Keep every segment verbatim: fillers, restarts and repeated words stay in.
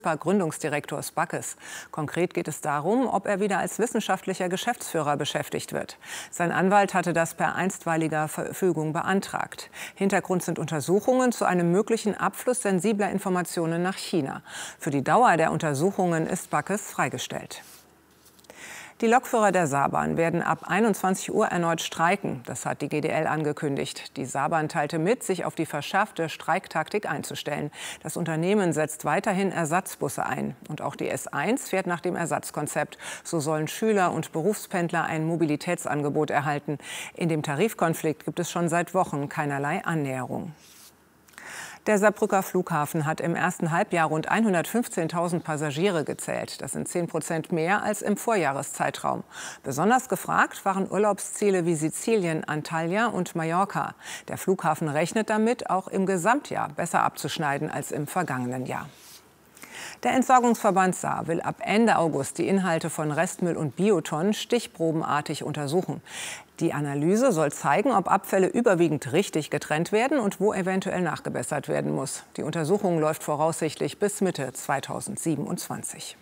Gründungsdirektors Backes. Konkret geht es darum, ob er wieder als wissenschaftlicher Geschäftsführer beschäftigt wird. Sein Anwalt hatte das per einstweiliger Verfügung beantragt. Hintergrund sind Untersuchungen zu einem möglichen Abfluss sensibler Informationen nach China. Für die Dauer der Untersuchungen ist Backes freigestellt. Die Lokführer der Saarbahn werden ab einundzwanzig Uhr erneut streiken. Das hat die G D L angekündigt. Die Saarbahn teilte mit, sich auf die verschärfte Streiktaktik einzustellen. Das Unternehmen setzt weiterhin Ersatzbusse ein. Und auch die S eins fährt nach dem Ersatzkonzept. So sollen Schüler und Berufspendler ein Mobilitätsangebot erhalten. In dem Tarifkonflikt gibt es schon seit Wochen keinerlei Annäherung. Der Saarbrücker Flughafen hat im ersten Halbjahr rund hundertfünfzehntausend Passagiere gezählt. Das sind zehn Prozent mehr als im Vorjahreszeitraum. Besonders gefragt waren Urlaubsziele wie Sizilien, Antalya und Mallorca. Der Flughafen rechnet damit, auch im Gesamtjahr besser abzuschneiden als im vergangenen Jahr. Der Entsorgungsverband Saar will ab Ende August die Inhalte von Restmüll und Biotonnen stichprobenartig untersuchen. Die Analyse soll zeigen, ob Abfälle überwiegend richtig getrennt werden und wo eventuell nachgebessert werden muss. Die Untersuchung läuft voraussichtlich bis Mitte zweitausendsiebenundzwanzig.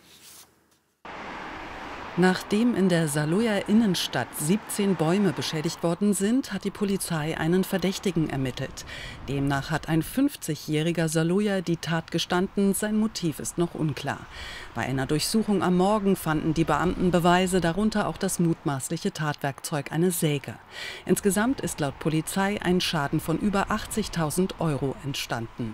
Nachdem in der Saarlouer Innenstadt siebzehn Bäume beschädigt worden sind, hat die Polizei einen Verdächtigen ermittelt. Demnach hat ein fünfzigjähriger Saarlouer die Tat gestanden, sein Motiv ist noch unklar. Bei einer Durchsuchung am Morgen fanden die Beamten Beweise, darunter auch das mutmaßliche Tatwerkzeug, eine Säge. Insgesamt ist laut Polizei ein Schaden von über achtzigtausend Euro entstanden.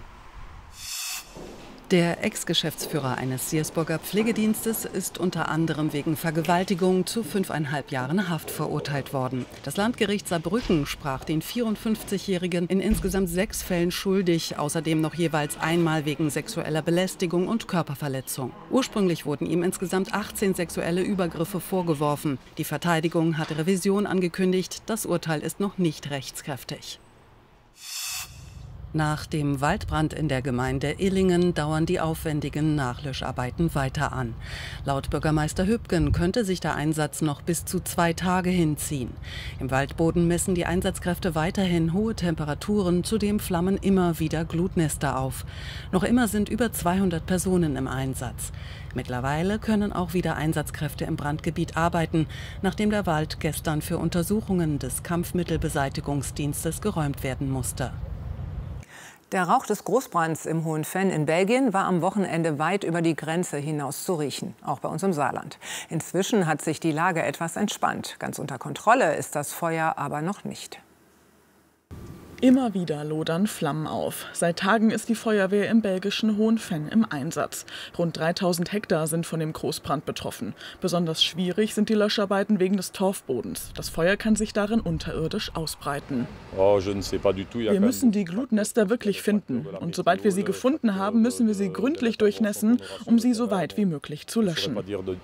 Der Ex-Geschäftsführer eines Siersburger Pflegedienstes ist unter anderem wegen Vergewaltigung zu fünfeinhalb Jahren Haft verurteilt worden. Das Landgericht Saarbrücken sprach den vierundfünfzigjährigen in insgesamt sechs Fällen schuldig, außerdem noch jeweils einmal wegen sexueller Belästigung und Körperverletzung. Ursprünglich wurden ihm insgesamt achtzehn sexuelle Übergriffe vorgeworfen. Die Verteidigung hatte Revision angekündigt, das Urteil ist noch nicht rechtskräftig. Nach dem Waldbrand in der Gemeinde Illingen dauern die aufwendigen Nachlöscharbeiten weiter an. Laut Bürgermeister Hübgen könnte sich der Einsatz noch bis zu zwei Tage hinziehen. Im Waldboden messen die Einsatzkräfte weiterhin hohe Temperaturen, zudem flammen immer wieder Glutnester auf. Noch immer sind über zweihundert Personen im Einsatz. Mittlerweile können auch wieder Einsatzkräfte im Brandgebiet arbeiten, nachdem der Wald gestern für Untersuchungen des Kampfmittelbeseitigungsdienstes geräumt werden musste. Der Rauch des Großbrands im Hohen Venn in Belgien war am Wochenende weit über die Grenze hinaus zu riechen, auch bei uns im Saarland. Inzwischen hat sich die Lage etwas entspannt. Ganz unter Kontrolle ist das Feuer aber noch nicht. Immer wieder lodern Flammen auf. Seit Tagen ist die Feuerwehr im belgischen Hohen Venn im Einsatz. Rund dreitausend Hektar sind von dem Großbrand betroffen. Besonders schwierig sind die Löscharbeiten wegen des Torfbodens. Das Feuer kann sich darin unterirdisch ausbreiten. Wir müssen die Glutnester wirklich finden. Und sobald wir sie gefunden haben, müssen wir sie gründlich durchnässen, um sie so weit wie möglich zu löschen.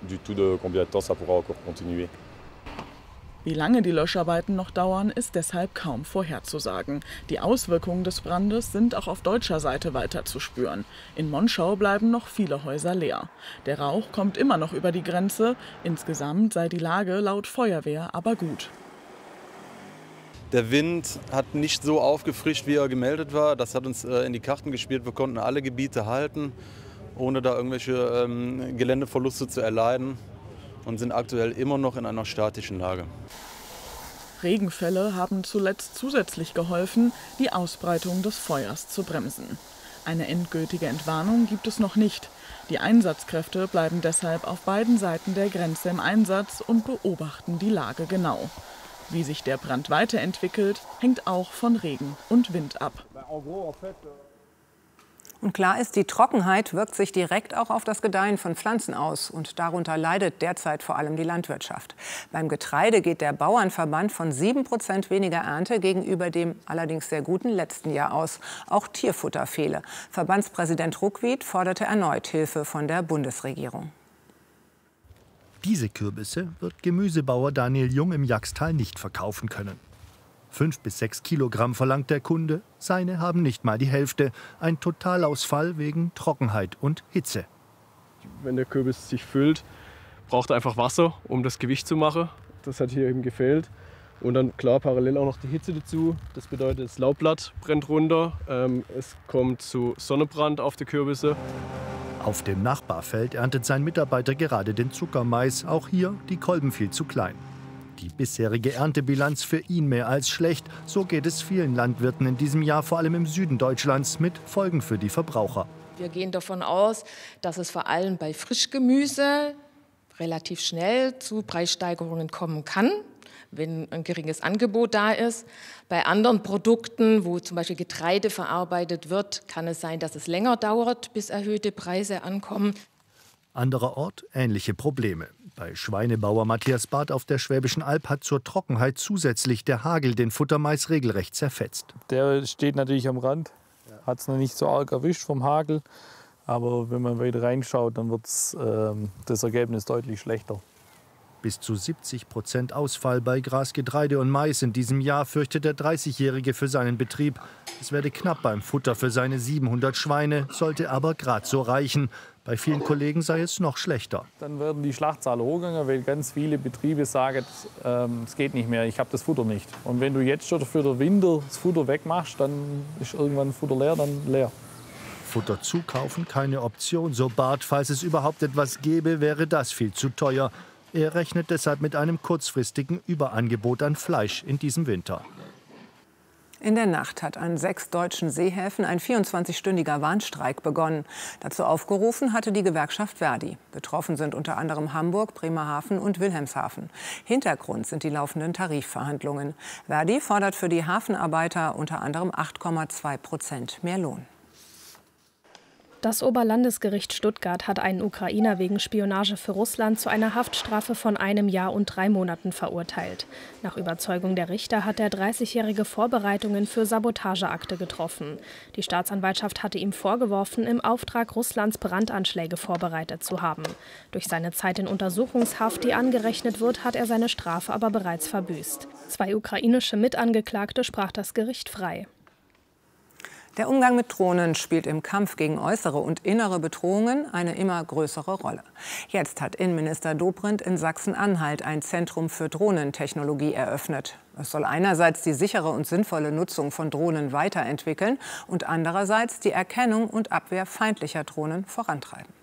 Wie lange die Löscharbeiten noch dauern, ist deshalb kaum vorherzusagen. Die Auswirkungen des Brandes sind auch auf deutscher Seite weiter zu spüren. In Monschau bleiben noch viele Häuser leer. Der Rauch kommt immer noch über die Grenze. Insgesamt sei die Lage laut Feuerwehr aber gut. Der Wind hat nicht so aufgefrischt, wie er gemeldet war. Das hat uns in die Karten gespielt. Wir konnten alle Gebiete halten, ohne da irgendwelche ähm, Geländeverluste zu erleiden. Und sind aktuell immer noch in einer statischen Lage. Regenfälle haben zuletzt zusätzlich geholfen, die Ausbreitung des Feuers zu bremsen. Eine endgültige Entwarnung gibt es noch nicht. Die Einsatzkräfte bleiben deshalb auf beiden Seiten der Grenze im Einsatz und beobachten die Lage genau. Wie sich der Brand weiterentwickelt, hängt auch von Regen und Wind ab. Und klar ist, die Trockenheit wirkt sich direkt auch auf das Gedeihen von Pflanzen aus. Und darunter leidet derzeit vor allem die Landwirtschaft. Beim Getreide geht der Bauernverband von sieben Prozent weniger Ernte gegenüber dem allerdings sehr guten letzten Jahr aus. Auch Tierfutter fehle. Verbandspräsident Ruckwied forderte erneut Hilfe von der Bundesregierung. Diese Kürbisse wird Gemüsebauer Daniel Jung im Jagstal nicht verkaufen können. Fünf bis sechs Kilogramm verlangt der Kunde, seine haben nicht mal die Hälfte. Ein Totalausfall wegen Trockenheit und Hitze. Wenn der Kürbis sich füllt, braucht er einfach Wasser, um das Gewicht zu machen. Das hat hier eben gefehlt. Und dann klar parallel auch noch die Hitze dazu. Das bedeutet, das Laubblatt brennt runter. Ähm, es kommt zu Sonnenbrand auf die Kürbisse. Auf dem Nachbarfeld erntet sein Mitarbeiter gerade den Zuckermais. Auch hier die Kolben viel zu klein. Die bisherige Erntebilanz für ihn mehr als schlecht. So geht es vielen Landwirten in diesem Jahr, vor allem im Süden Deutschlands, mit Folgen für die Verbraucher. Wir gehen davon aus, dass es vor allem bei Frischgemüse relativ schnell zu Preissteigerungen kommen kann, wenn ein geringes Angebot da ist. Bei anderen Produkten, wo zum Beispiel Getreide verarbeitet wird, kann es sein, dass es länger dauert, bis erhöhte Preise ankommen. Anderer Ort ähnliche Probleme. Bei Schweinebauer Matthias Barth auf der Schwäbischen Alb hat zur Trockenheit zusätzlich der Hagel den Futtermais regelrecht zerfetzt. Der steht natürlich am Rand, hat es noch nicht so arg erwischt vom Hagel. Aber wenn man weiter reinschaut, dann wird ähm, das Ergebnis deutlich schlechter. Bis zu siebzig Prozent Ausfall bei Gras, Getreide und Mais in diesem Jahr fürchtet der dreißigjährige für seinen Betrieb. Es werde knapp beim Futter für seine siebenhundert Schweine, sollte aber gerade so reichen. Bei vielen Kollegen sei es noch schlechter. Dann werden die Schlachtzahlen hochgegangen, weil ganz viele Betriebe sagen, ähm, es geht nicht mehr, ich habe das Futter nicht. Und wenn du jetzt schon für den Winter das Futter wegmachst, dann ist irgendwann das Futter leer, dann leer. Futter zukaufen keine Option, so Barth. Falls es überhaupt etwas gäbe, wäre das viel zu teuer. Er rechnet deshalb mit einem kurzfristigen Überangebot an Fleisch in diesem Winter. In der Nacht hat an sechs deutschen Seehäfen ein vierundzwanzigstündiger Warnstreik begonnen. Dazu aufgerufen hatte die Gewerkschaft Verdi. Betroffen sind unter anderem Hamburg, Bremerhaven und Wilhelmshaven. Hintergrund sind die laufenden Tarifverhandlungen. Verdi fordert für die Hafenarbeiter unter anderem acht Komma zwei Prozent mehr Lohn. Das Oberlandesgericht Stuttgart hat einen Ukrainer wegen Spionage für Russland zu einer Haftstrafe von einem Jahr und drei Monaten verurteilt. Nach Überzeugung der Richter hat der dreißigjährige Vorbereitungen für Sabotageakte getroffen. Die Staatsanwaltschaft hatte ihm vorgeworfen, im Auftrag Russlands Brandanschläge vorbereitet zu haben. Durch seine Zeit in Untersuchungshaft, die angerechnet wird, hat er seine Strafe aber bereits verbüßt. Zwei ukrainische Mitangeklagte sprach das Gericht frei. Der Umgang mit Drohnen spielt im Kampf gegen äußere und innere Bedrohungen eine immer größere Rolle. Jetzt hat Innenminister Dobrindt in Sachsen-Anhalt ein Zentrum für Drohnentechnologie eröffnet. Es soll einerseits die sichere und sinnvolle Nutzung von Drohnen weiterentwickeln und andererseits die Erkennung und Abwehr feindlicher Drohnen vorantreiben.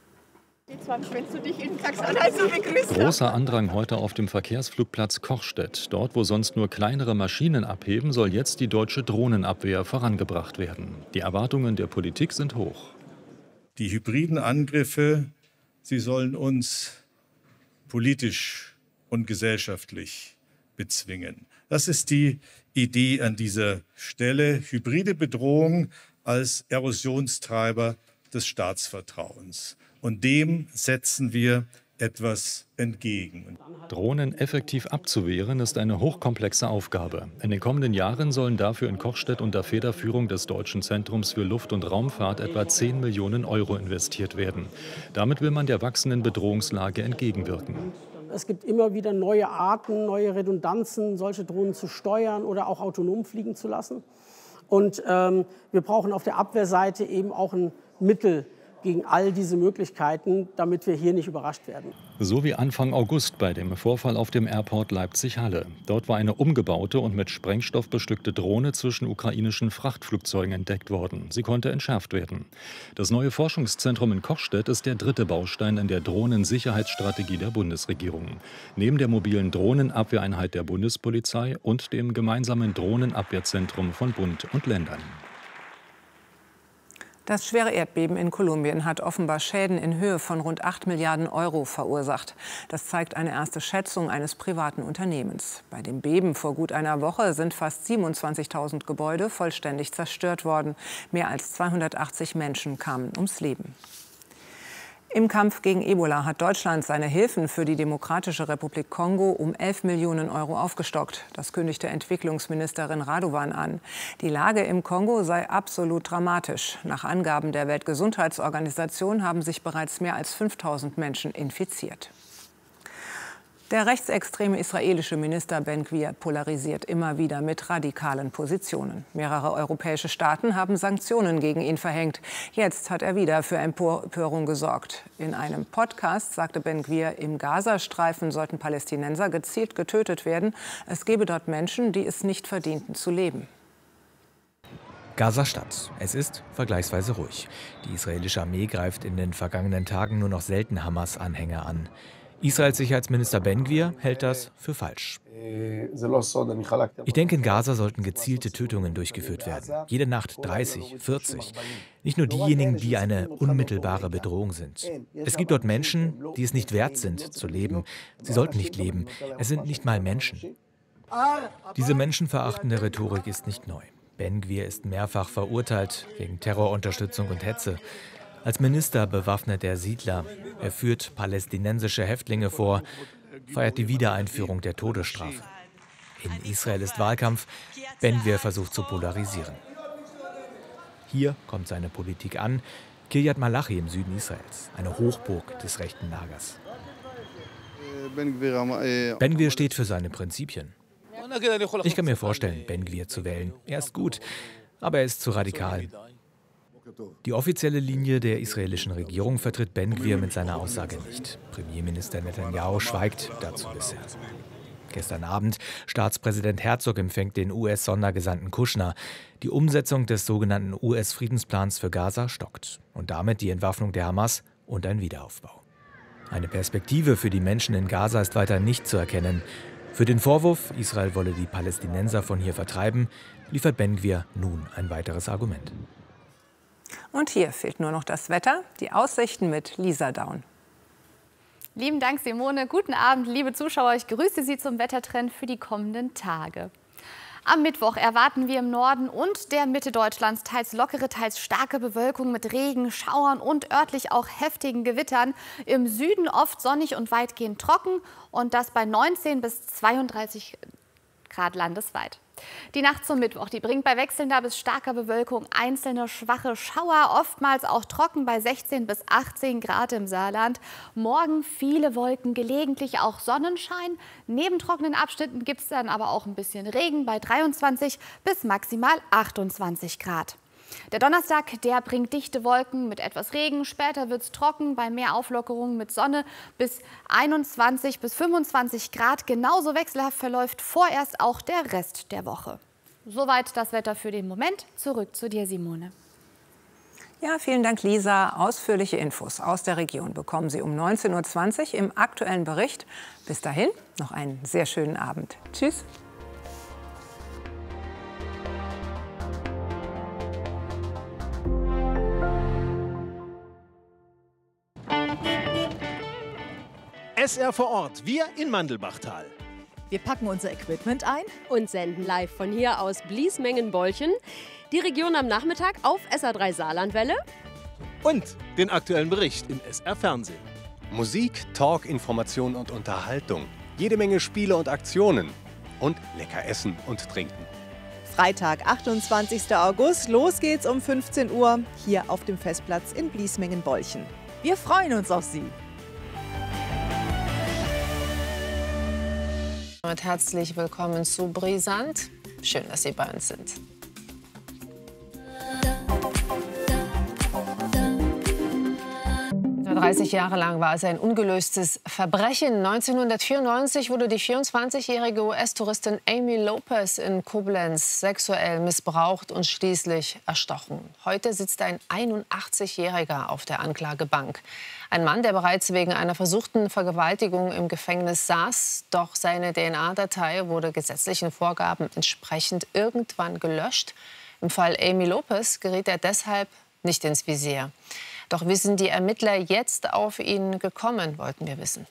Großer Andrang heute auf dem Verkehrsflugplatz Kochstedt. Dort, wo sonst nur kleinere Maschinen abheben, soll jetzt die deutsche Drohnenabwehr vorangebracht werden. Die Erwartungen der Politik sind hoch. Die hybriden Angriffe, sie sollen uns politisch und gesellschaftlich bezwingen. Das ist die Idee an dieser Stelle. Hybride Bedrohung als Erosionstreiber des Staatsvertrauens. Und dem setzen wir etwas entgegen. Drohnen effektiv abzuwehren, ist eine hochkomplexe Aufgabe. In den kommenden Jahren sollen dafür in Kochstedt unter Federführung des Deutschen Zentrums für Luft- und Raumfahrt etwa zehn Millionen Euro investiert werden. Damit will man der wachsenden Bedrohungslage entgegenwirken. Es gibt immer wieder neue Arten, neue Redundanzen, solche Drohnen zu steuern oder auch autonom fliegen zu lassen. Und ähm, wir brauchen auf der Abwehrseite eben auch ein Mittel gegen all diese Möglichkeiten, damit wir hier nicht überrascht werden. So wie Anfang August bei dem Vorfall auf dem Airport Leipzig-Halle. Dort war eine umgebaute und mit Sprengstoff bestückte Drohne zwischen ukrainischen Frachtflugzeugen entdeckt worden. Sie konnte entschärft werden. Das neue Forschungszentrum in Kochstedt ist der dritte Baustein in der Drohnensicherheitsstrategie der Bundesregierung. Neben der mobilen Drohnenabwehreinheit der Bundespolizei und dem gemeinsamen Drohnenabwehrzentrum von Bund und Ländern. Das schwere Erdbeben in Kolumbien hat offenbar Schäden in Höhe von rund acht Milliarden Euro verursacht. Das zeigt eine erste Schätzung eines privaten Unternehmens. Bei dem Beben vor gut einer Woche sind fast siebenundzwanzigtausend Gebäude vollständig zerstört worden. Mehr als zweihundertachtzig Menschen kamen ums Leben. Im Kampf gegen Ebola hat Deutschland seine Hilfen für die Demokratische Republik Kongo um elf Millionen Euro aufgestockt. Das kündigte Entwicklungsministerin Radovan an. Die Lage im Kongo sei absolut dramatisch. Nach Angaben der Weltgesundheitsorganisation haben sich bereits mehr als fünftausend Menschen infiziert. Der rechtsextreme israelische Minister Ben-Gvir polarisiert immer wieder mit radikalen Positionen. Mehrere europäische Staaten haben Sanktionen gegen ihn verhängt. Jetzt hat er wieder für Empörung gesorgt. In einem Podcast sagte Ben-Gvir, im Gazastreifen sollten Palästinenser gezielt getötet werden. Es gebe dort Menschen, die es nicht verdienten zu leben. Gaza-Stadt. Es ist vergleichsweise ruhig. Die israelische Armee greift in den vergangenen Tagen nur noch selten Hamas-Anhänger an. Israels Sicherheitsminister Ben-Gvir hält das für falsch. Ich denke, in Gaza sollten gezielte Tötungen durchgeführt werden. Jede Nacht dreißig, vierzig. Nicht nur diejenigen, die eine unmittelbare Bedrohung sind. Es gibt dort Menschen, die es nicht wert sind, zu leben. Sie sollten nicht leben. Es sind nicht mal Menschen. Diese menschenverachtende Rhetorik ist nicht neu. Ben-Gvir ist mehrfach verurteilt wegen Terrorunterstützung und Hetze. Als Minister bewaffnet er Siedler. Er führt palästinensische Häftlinge vor, feiert die Wiedereinführung der Todesstrafe. In Israel ist Wahlkampf. Ben-Gvir versucht zu polarisieren. Hier kommt seine Politik an. Kiryat Malachi im Süden Israels, eine Hochburg des rechten Lagers. Ben-Gvir steht für seine Prinzipien. Ich kann mir vorstellen, Ben-Gvir zu wählen. Er ist gut, aber er ist zu radikal. Die offizielle Linie der israelischen Regierung vertritt Ben-Gvir mit seiner Aussage nicht. Premierminister Netanyahu schweigt dazu bisher. Gestern Abend, Staatspräsident Herzog empfängt den U S-Sondergesandten Kushner. Die Umsetzung des sogenannten U S-Friedensplans für Gaza stockt. Und damit die Entwaffnung der Hamas und ein Wiederaufbau. Eine Perspektive für die Menschen in Gaza ist weiter nicht zu erkennen. Für den Vorwurf, Israel wolle die Palästinenser von hier vertreiben, liefert Ben-Gvir nun ein weiteres Argument. Und hier fehlt nur noch das Wetter, die Aussichten mit Lisa Daun. Lieben Dank, Simone. Guten Abend, liebe Zuschauer. Ich grüße Sie zum Wettertrend für die kommenden Tage. Am Mittwoch erwarten wir im Norden und der Mitte Deutschlands teils lockere, teils starke Bewölkung mit Regen, Schauern und örtlich auch heftigen Gewittern. Im Süden oft sonnig und weitgehend trocken und das bei neunzehn bis zweiunddreißig Grad landesweit. Die Nacht zum Mittwoch, die bringt bei wechselnder bis starker Bewölkung einzelne schwache Schauer, oftmals auch trocken bei sechzehn bis achtzehn Grad im Saarland. Morgen viele Wolken, gelegentlich auch Sonnenschein. Neben trockenen Abschnitten gibt es dann aber auch ein bisschen Regen bei dreiundzwanzig bis maximal achtundzwanzig Grad. Der Donnerstag, der bringt dichte Wolken mit etwas Regen. Später wird es trocken bei mehr Auflockerungen mit Sonne bis einundzwanzig bis fünfundzwanzig Grad. Genauso wechselhaft verläuft vorerst auch der Rest der Woche. Soweit das Wetter für den Moment. Zurück zu dir, Simone. Ja, vielen Dank, Lisa. Ausführliche Infos aus der Region bekommen Sie um neunzehn Uhr zwanzig im aktuellen Bericht. Bis dahin noch einen sehr schönen Abend. Tschüss. S R vor Ort, wir in Mandelbachtal. Wir packen unser Equipment ein und senden live von hier aus Bliesmengen-Bolchen. Die Region am Nachmittag auf S R drei Saarlandwelle. Und den aktuellen Bericht im S R Fernsehen. Musik, Talk, Information und Unterhaltung. Jede Menge Spiele und Aktionen. Und lecker essen und trinken. Freitag, achtundzwanzigster August. Los geht's um fünfzehn Uhr hier auf dem Festplatz in Bliesmengen-Bolchen. Wir freuen uns auf Sie. Und herzlich willkommen zu Brisant. Schön, dass Sie bei uns sind. dreißig Jahre lang war es ein ungelöstes Verbrechen. neunzehnhundertvierundneunzig wurde die vierundzwanzigjährige U S-Touristin Amy Lopez in Koblenz sexuell missbraucht und schließlich erstochen. Heute sitzt ein einundachtzigjähriger auf der Anklagebank. Ein Mann, der bereits wegen einer versuchten Vergewaltigung im Gefängnis saß. Doch seine D N A-Datei wurde gesetzlichen Vorgaben entsprechend irgendwann gelöscht. Im Fall Amy Lopez geriet er deshalb nicht ins Visier. Doch wie sind die Ermittler jetzt auf ihn gekommen, wollten wir wissen.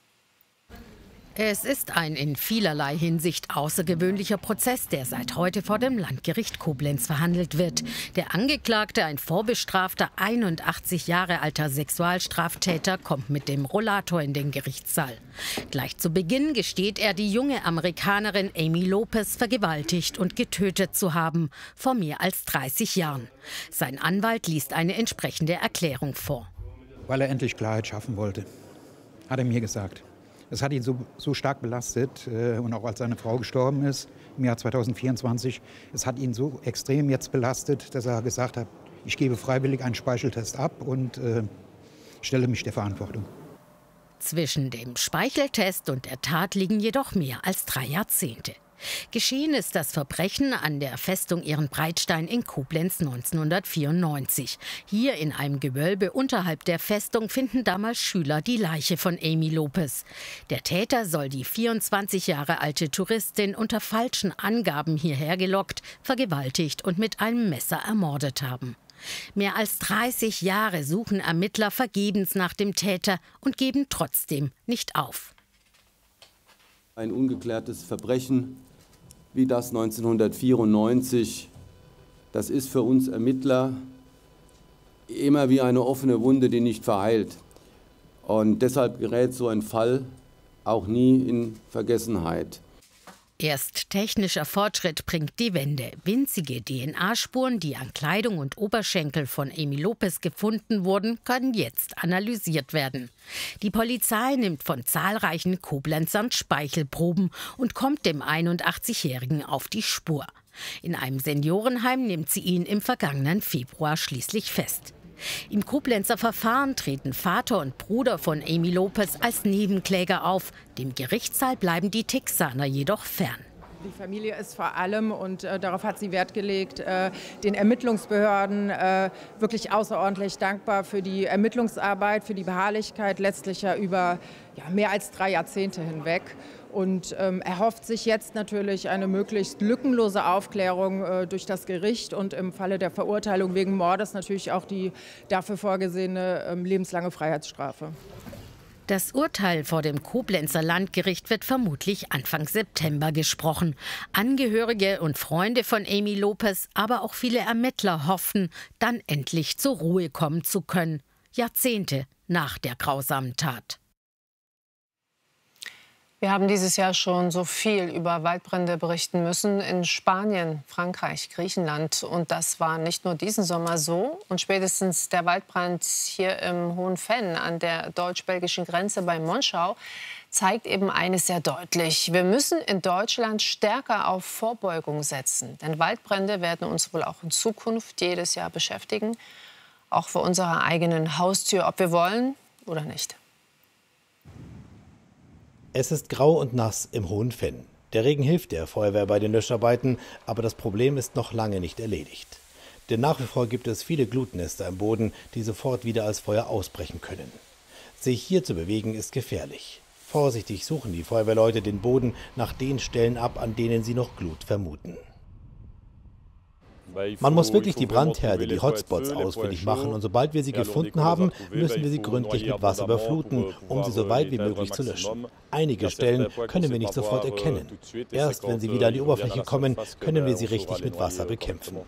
Es ist ein in vielerlei Hinsicht außergewöhnlicher Prozess, der seit heute vor dem Landgericht Koblenz verhandelt wird. Der Angeklagte, ein vorbestrafter, einundachtzig Jahre alter Sexualstraftäter, kommt mit dem Rollator in den Gerichtssaal. Gleich zu Beginn gesteht er, die junge Amerikanerin Amy Lopez vergewaltigt und getötet zu haben, vor mehr als dreißig Jahren. Sein Anwalt liest eine entsprechende Erklärung vor. Weil er endlich Klarheit schaffen wollte, hat er mir gesagt. Es hat ihn so, so stark belastet äh, und auch als seine Frau gestorben ist im Jahr zweitausendvierundzwanzig. Es hat ihn so extrem jetzt belastet, dass er gesagt hat, ich gebe freiwillig einen Speicheltest ab und äh, stelle mich der Verantwortung. Zwischen dem Speicheltest und der Tat liegen jedoch mehr als drei Jahrzehnte. Geschehen ist das Verbrechen an der Festung Ehrenbreitstein in Koblenz neunzehnhundertvierundneunzig. Hier in einem Gewölbe unterhalb der Festung finden damals Schüler die Leiche von Amy Lopez. Der Täter soll die vierundzwanzig Jahre alte Touristin unter falschen Angaben hierher gelockt, vergewaltigt und mit einem Messer ermordet haben. Mehr als dreißig Jahre suchen Ermittler vergebens nach dem Täter und geben trotzdem nicht auf. Ein ungeklärtes Verbrechen wie das neunzehnhundertvierundneunzig, das ist für uns Ermittler immer wie eine offene Wunde, die nicht verheilt. Und deshalb gerät so ein Fall auch nie in Vergessenheit. Erst technischer Fortschritt bringt die Wende. Winzige D N A-Spuren, die an Kleidung und Oberschenkel von Amy Lopez gefunden wurden, können jetzt analysiert werden. Die Polizei nimmt von zahlreichen Koblenzern Speichelproben und kommt dem einundachtzigjährigen auf die Spur. In einem Seniorenheim nimmt sie ihn im vergangenen Februar schließlich fest. Im Koblenzer Verfahren treten Vater und Bruder von Amy Lopez als Nebenkläger auf. Dem Gerichtssaal bleiben die Texaner jedoch fern. Die Familie ist vor allem, und äh, darauf hat sie Wert gelegt, äh, den Ermittlungsbehörden äh, wirklich außerordentlich dankbar für die Ermittlungsarbeit, für die Beharrlichkeit, letztlich ja über ja, mehr als drei Jahrzehnte hinweg. Und ähm, erhofft sich jetzt natürlich eine möglichst lückenlose Aufklärung äh, durch das Gericht und im Falle der Verurteilung wegen Mordes natürlich auch die dafür vorgesehene ähm, lebenslange Freiheitsstrafe. Das Urteil vor dem Koblenzer Landgericht wird vermutlich Anfang September gesprochen. Angehörige und Freunde von Amy Lopez, aber auch viele Ermittler hoffen, dann endlich zur Ruhe kommen zu können. Jahrzehnte nach der grausamen Tat. Wir haben dieses Jahr schon so viel über Waldbrände berichten müssen in Spanien, Frankreich, Griechenland. Und das war nicht nur diesen Sommer so. Und spätestens der Waldbrand hier im Hohen Venn an der deutsch-belgischen Grenze bei Monschau zeigt eben eines sehr deutlich. Wir müssen in Deutschland stärker auf Vorbeugung setzen. Denn Waldbrände werden uns wohl auch in Zukunft jedes Jahr beschäftigen. Auch vor unserer eigenen Haustür, ob wir wollen oder nicht. Es ist grau und nass im Hohen Venn. Der Regen hilft der Feuerwehr bei den Löscharbeiten, aber das Problem ist noch lange nicht erledigt. Denn nach wie vor gibt es viele Glutnester im Boden, die sofort wieder als Feuer ausbrechen können. Sich hier zu bewegen ist gefährlich. Vorsichtig suchen die Feuerwehrleute den Boden nach den Stellen ab, an denen sie noch Glut vermuten. Man muss wirklich die Brandherde, die Hotspots ausfindig machen und sobald wir sie gefunden haben, müssen wir sie gründlich mit Wasser überfluten, um sie so weit wie möglich zu löschen. Einige Stellen können wir nicht sofort erkennen. Erst wenn sie wieder an die Oberfläche kommen, können wir sie richtig mit Wasser bekämpfen.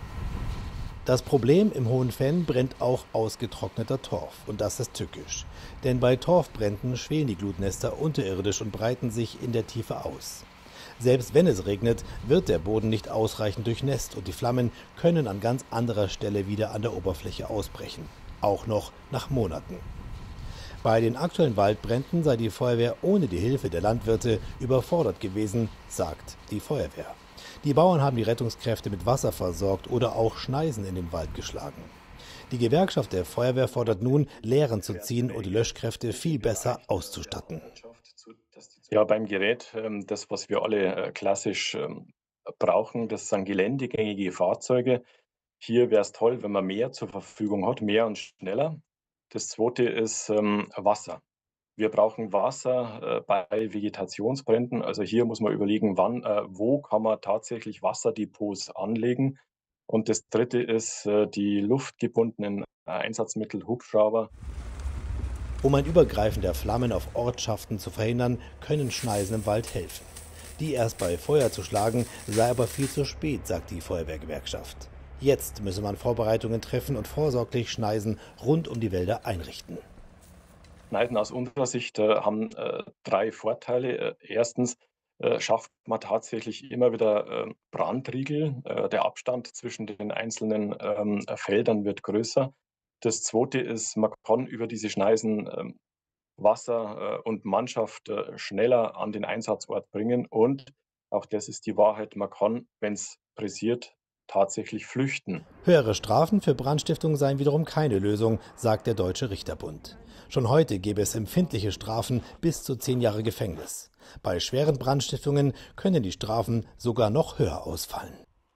Das Problem im Hohen Venn brennt auch ausgetrockneter Torf und das ist tückisch. Denn bei Torfbränden schwelen die Glutnester unterirdisch und breiten sich in der Tiefe aus. Selbst wenn es regnet, wird der Boden nicht ausreichend durchnässt und die Flammen können an ganz anderer Stelle wieder an der Oberfläche ausbrechen. Auch noch nach Monaten. Bei den aktuellen Waldbränden sei die Feuerwehr ohne die Hilfe der Landwirte überfordert gewesen, sagt die Feuerwehr. Die Bauern haben die Rettungskräfte mit Wasser versorgt oder auch Schneisen in den Wald geschlagen. Die Gewerkschaft der Feuerwehr fordert nun, Lehren zu ziehen und die Löschkräfte viel besser auszustatten. Ja, beim Gerät, das, was wir alle klassisch brauchen, das sind geländegängige Fahrzeuge. Hier wäre es toll, wenn man mehr zur Verfügung hat, mehr und schneller. Das zweite ist Wasser. Wir brauchen Wasser bei Vegetationsbränden. Also hier muss man überlegen, wann, wo kann man tatsächlich Wasserdepots anlegen. Und das dritte ist die luftgebundenen Einsatzmittel, Hubschrauber. Um ein Übergreifen der Flammen auf Ortschaften zu verhindern, können Schneisen im Wald helfen. Die erst bei Feuer zu schlagen, sei aber viel zu spät, sagt die Feuerwehrgewerkschaft. Jetzt müsse man Vorbereitungen treffen und vorsorglich Schneisen rund um die Wälder einrichten. Schneisen aus unserer Sicht äh, haben äh, drei Vorteile. Äh, erstens äh, schafft man tatsächlich immer wieder äh, Brandriegel. Äh, der Abstand zwischen den einzelnen ähm, Feldern wird größer. Das zweite ist, man kann über diese Schneisen äh, Wasser äh, und Mannschaft äh, schneller an den Einsatzort bringen. Und auch das ist die Wahrheit, man kann, wenn es pressiert, tatsächlich flüchten. Höhere Strafen für Brandstiftung seien wiederum keine Lösung, sagt der Deutsche Richterbund. Schon heute gäbe es empfindliche Strafen bis zu zehn Jahre Gefängnis. Bei schweren Brandstiftungen können die Strafen sogar noch höher ausfallen.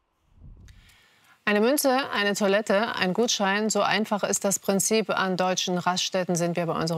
Eine Münze, eine Toilette, ein Gutschein, so einfach ist das Prinzip. An deutschen Raststätten sind wir bei unserem